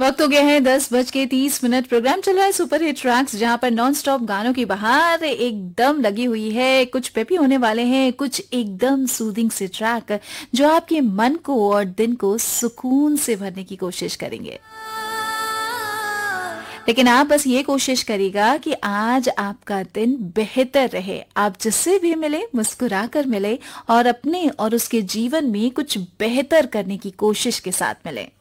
वक्त हो गया है 10:30। प्रोग्राम चल रहा है सुपर हिट ट्रैक्स, जहां पर नॉन स्टॉप गानों की बहार एकदम लगी हुई है। कुछ पेपी होने वाले हैं, कुछ एकदम सूदिंग से ट्रैक जो आपके मन को और दिन को सुकून से भरने की कोशिश करेंगे। लेकिन आप बस ये कोशिश करिएगा कि आज आपका दिन बेहतर रहे। आप जिससे भी मिले मुस्कुरा कर मिले और अपने और उसके जीवन में कुछ बेहतर करने की कोशिश के साथ मिले।